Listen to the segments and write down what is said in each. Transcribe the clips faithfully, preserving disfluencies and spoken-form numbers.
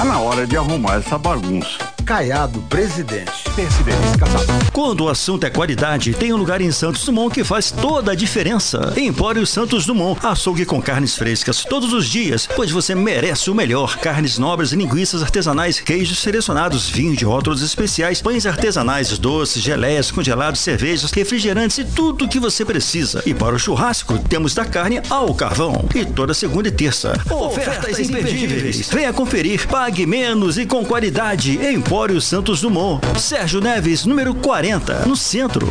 Tá na hora de arrumar essa bagunça. Caiado, presidente. P S D B Casado. Quando o assunto é qualidade, tem um lugar em Santos Dumont que faz toda a diferença. Empório Santos Dumont, açougue com carnes frescas todos os dias, pois você merece o melhor. Carnes nobres, linguiças artesanais, queijos selecionados, vinhos de rótulos especiais, pães artesanais, doces, geleias, congelados, cervejas, refrigerantes e tudo o que você precisa. E para o churrasco, temos da carne ao carvão. E toda segunda e terça, ofertas imperdíveis. Venha conferir, pague menos e com qualidade. Empório Santos Dumont, Sérgio Neves, número quarenta, no centro.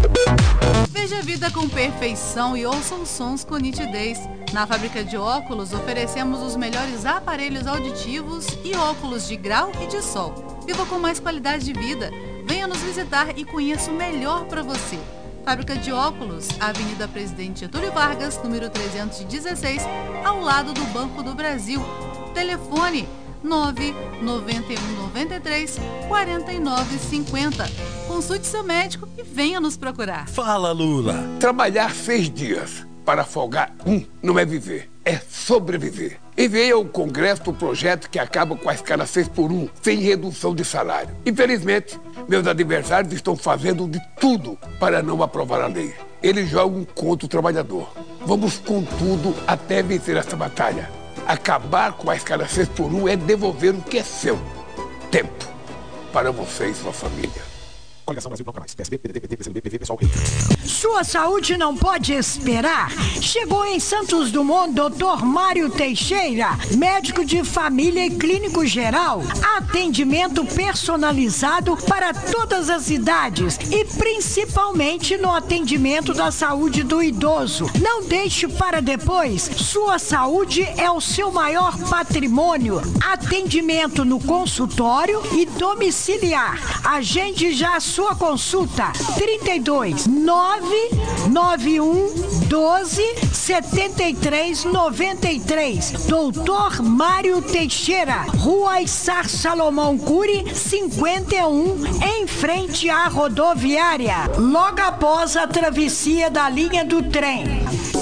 Veja a vida com perfeição e ouça os sons com nitidez. Na fábrica de óculos, oferecemos os melhores aparelhos auditivos e óculos de grau e de sol. Viva com mais qualidade de vida. Venha nos visitar e conheça o melhor para você. Fábrica de óculos, Avenida Presidente Getúlio Vargas, número trezentos e dezesseis, ao lado do Banco do Brasil. Telefone nove nove um nove três quatro nove cinco zero. Consulte seu médico e venha nos procurar. Fala, Lula. Trabalhar seis dias para folgar um não é viver, é sobreviver. Enviei ao Congresso o projeto que acaba com a escala seis por um, sem redução de salário. Infelizmente, meus adversários estão fazendo de tudo para não aprovar a lei. Eles jogam contra o trabalhador. Vamos com tudo até vencer essa batalha. Acabar com a escala seis por um é devolver o que é seu. Tempo para você e sua família. Coligação Brasil Não Canais. P S B, P D T, P T, P C D B, P V, Pessoal. Sua saúde não pode esperar. Chegou em Santos Dumont doutor Mário Teixeira, médico de família e clínico geral. Atendimento personalizado para todas as idades e principalmente no atendimento da saúde do idoso. Não deixe para depois. Sua saúde é o seu maior patrimônio. Atendimento no consultório e domiciliar. Agende já a sua consulta. trinta e dois, nove nove um, doze, setenta e três, noventa e três. doutor Mário Teixeira, Rua Issar Salomão Cury, cinquenta e um, em frente à rodoviária, logo após a travessia da linha do trem.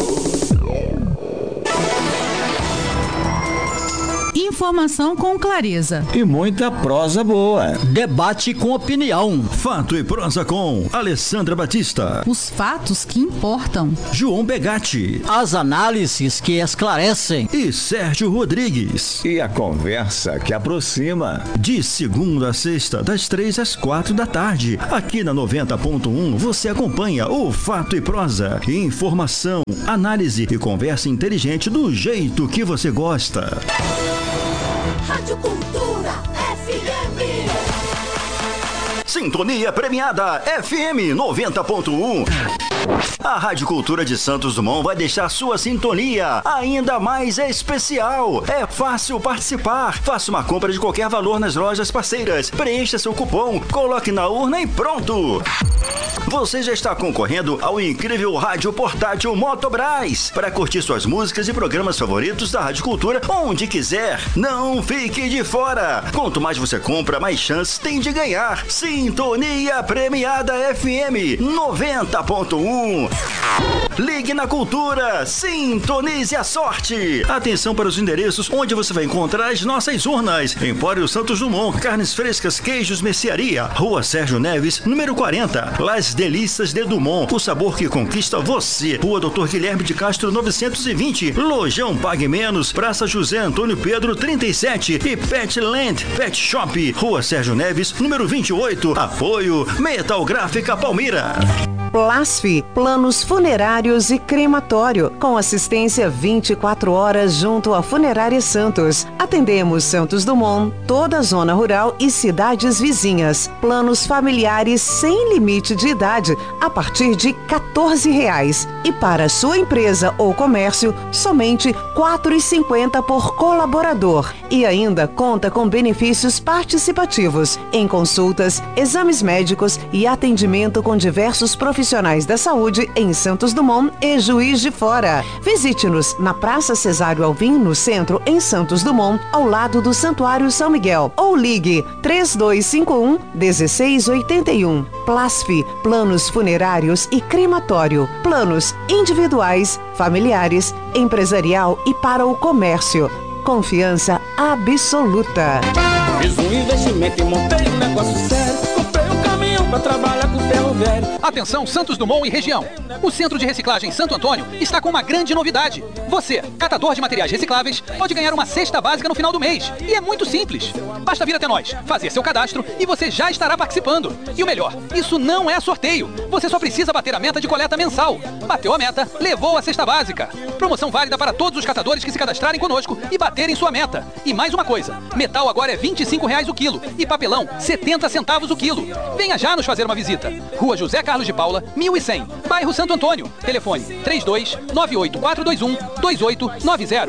Informação com clareza e muita prosa boa. Debate com opinião. Fato e prosa com Alessandra Batista. Os fatos que importam. João Begatti. As análises que esclarecem. E Sérgio Rodrigues. E a conversa que aproxima. De segunda a sexta, das três às quatro da tarde. Aqui na noventa ponto um você acompanha o Fato e Prosa. Informação, análise e conversa inteligente do jeito que você gosta. Rádio Cultura F M. Sintonia premiada F M noventa ponto um. A Rádio Cultura de Santos Dumont vai deixar sua sintonia ainda mais especial. É fácil participar. Faça uma compra de qualquer valor nas lojas parceiras. Preencha seu cupom, coloque na urna e pronto. Você já está concorrendo ao incrível rádio portátil Motobras para curtir suas músicas e programas favoritos da Rádio Cultura onde quiser. Não fique de fora. Quanto mais você compra, mais chances tem de ganhar. Sintonia premiada F M noventa ponto um. Ligue na Cultura, sintonize a sorte. Atenção para os endereços onde você vai encontrar as nossas urnas. Empório Santos Dumont, carnes frescas, queijos, mercearia. Rua Sérgio Neves, número quarenta. Las Delícias de Dumont, o sabor que conquista você. Rua doutor Guilherme de Castro, novecentos e vinte. Lojão Pague Menos, Praça José Antônio Pedro, trinta e sete. E Petland Pet Shop, Rua Sérgio Neves, número vinte e oito. Apoio Metal Gráfica Palmira. Plasfi, planos funerários e crematório, com assistência vinte e quatro horas junto à Funerária Santos. Atendemos Santos Dumont, toda a zona rural e cidades vizinhas. Planos familiares sem limite de idade, a partir de quatorze reais. E para sua empresa ou comércio, somente quatro reais e cinquenta centavos por colaborador. E ainda conta com benefícios participativos em consultas, exames médicos e atendimento com diversos profissionais Profissionais da Saúde em Santos Dumont e Juiz de Fora. Visite-nos na Praça Cesário Alvim, no centro, em Santos Dumont, ao lado do Santuário São Miguel. Ou ligue três dois cinco um, um seis oito um. Plasfi, planos funerários e crematório. Planos individuais, familiares, empresarial e para o comércio. confiança absoluta. Fiz um investimento e montei um negócio sério. Comprei um caminhão pra trabalhar com ferro velho. Atenção Santos Dumont e região. O Centro de Reciclagem Santo Antônio está com uma grande novidade. Você, catador de materiais recicláveis, pode ganhar uma cesta básica no final do mês. E é muito simples. Basta vir até nós, fazer seu cadastro e você já estará participando. E o melhor, isso não é sorteio. Você só precisa bater a meta de coleta mensal. Bateu a meta, levou a cesta básica. Promoção válida para todos os catadores que se cadastrarem conosco e baterem sua meta. E mais uma coisa, metal agora é vinte e cinco reais o quilo e papelão setenta centavos o quilo. Venha já nos fazer uma visita. Rua José Carlos de Paula, mil e cem, bairro Santo Antônio. Telefone três dois nove oito quatro dois um dois oito nove zero.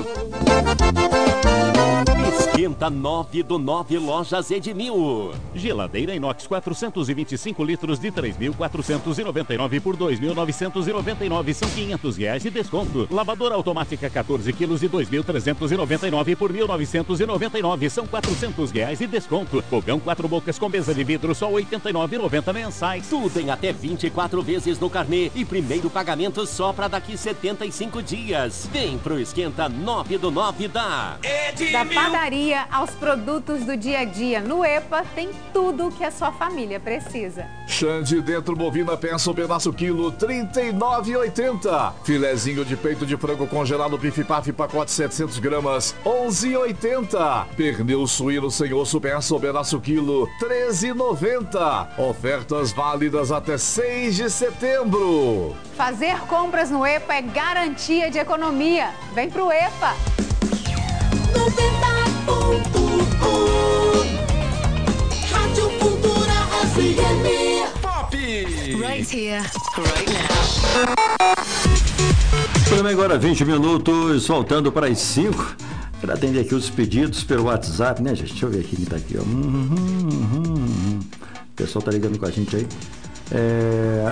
Esquenta nove do nove Lojas Edmil. Geladeira inox quatrocentos e vinte e cinco litros de três mil quatrocentos e noventa e nove por dois mil novecentos e noventa e nove, são quinhentos reais de desconto. Lavadora automática quatorze quilos de dois mil trezentos e noventa e nove por mil novecentos e noventa e nove, são quatrocentos reais de desconto. Fogão quatro bocas com mesa de vidro só oitenta e nove reais e noventa centavos mensais. Tudo em até vinte e quatro vezes no carnê e primeiro pagamento só para daqui setenta e cinco dias. Vem pro Esquenta nove do nove da Da padaria aos produtos do dia a dia, no EPA tem tudo o que a sua família precisa. Xande dentro bovina pensa um pedaço quilo, trinta e nove reais e oitenta centavos. Filezinho de peito de frango congelado Pif-Paf pacote setecentos gramas, onze reais e oitenta centavos. Pernil suíno sem osso pensa um pedaço quilo, treze reais e noventa centavos. Ofertas válidas até seis de setembro. Fazer compras no EPA é garantia de economia. Vem pro EPA. noventa ponto um Rádio Cultura F M. Pop! Right here, right now. Programa agora vinte minutos, faltando para as cinco. Para atender aqui os pedidos pelo WhatsApp, né, gente? Deixa eu ver aqui quem tá aqui, ó. Uhum, uhum, uhum. O pessoal tá ligando com a gente aí. É...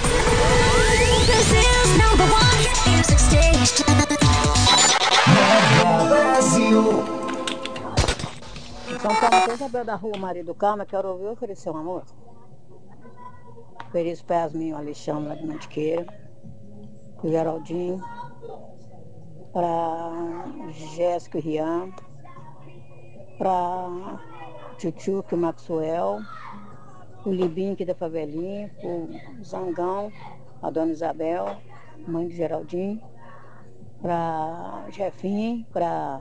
Brasil. São Paulo, tem Isabel da Rua, marido Calma, quero ouvir oferecer uma música. Ofereço para Yasmin, o Alexandre lá de Mantiqueira, o Geraldinho, para Jéssica e Rian, para Tchutchu, que o Maxwell, o Libinho aqui da Favelinha, o Zangão, a Dona Isabel, mãe do Geraldinho, para Jefinho, para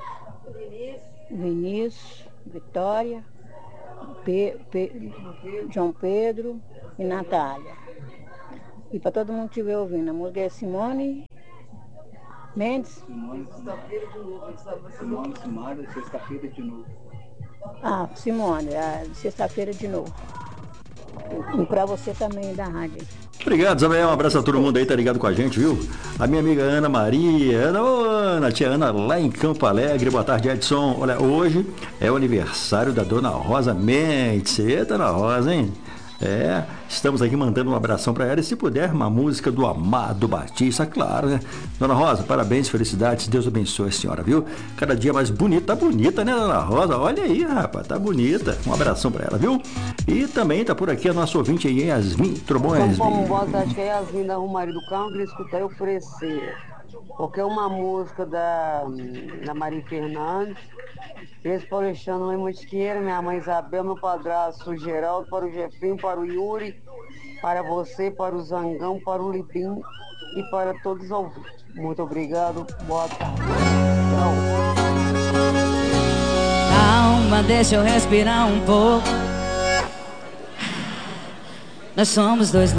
Vinícius, Vitória, Pe, Pe, João Pedro e Natália. E para todo mundo que estiver ouvindo, a música é Simone Mendes. Simone, sexta-feira de novo. Simone Simara, sexta-feira de novo. Ah, Simone, a sexta-feira de novo. E para você também da rádio. Obrigado, Isabel. Um abraço a todo mundo aí, tá ligado com a gente, viu? A minha amiga Ana Maria, Ana, ô, Ana, tia Ana, lá em Campo Alegre. Boa tarde, Edson. Olha, hoje é o aniversário da Dona Rosa Mendes. Eita, Dona Rosa, hein? É, estamos aqui mandando um abração para ela. E se puder, uma música do Amado Batista, claro, né? Dona Rosa, parabéns, felicidades, Deus abençoe a senhora, viu? Cada dia mais bonita, tá bonita, né, Dona Rosa? Olha aí, rapaz, tá bonita. Um abração para ela, viu? E também tá por aqui a nossa ouvinte aí, Yasmin. Tudo bom, Yasmin? Como boa tarde, que é Yasmin da Rua Marido Calma, que escutar e oferecer. Porque é uma música da, da Maria Fernandes. Esse para o Alexandre lá em Mantiqueira, minha mãe Isabel, meu padrasto Geraldo, para o Jefinho, para o Yuri, para você, para o Zangão, para o Libinho e para todos os ouvintes. Muito obrigado, boa tarde. Tchau. Calma, deixa eu respirar um pouco. Nós somos dois